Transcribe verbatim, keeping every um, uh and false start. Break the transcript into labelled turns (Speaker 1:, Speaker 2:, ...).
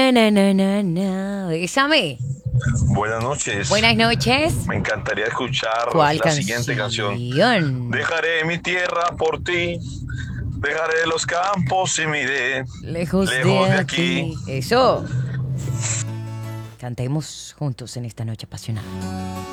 Speaker 1: na, na, na, na, na. Bésame.
Speaker 2: Buenas noches.
Speaker 1: Buenas noches.
Speaker 2: Me encantaría escuchar
Speaker 1: ¿Cuál
Speaker 2: la siguiente canción.
Speaker 1: canción?
Speaker 2: Dejaré mi tierra por ti. Dejaré los campos y me iré
Speaker 1: Lejos,
Speaker 2: lejos
Speaker 1: de,
Speaker 2: de
Speaker 1: aquí.
Speaker 2: aquí.
Speaker 1: Eso. Cantemos juntos en esta noche apasionada.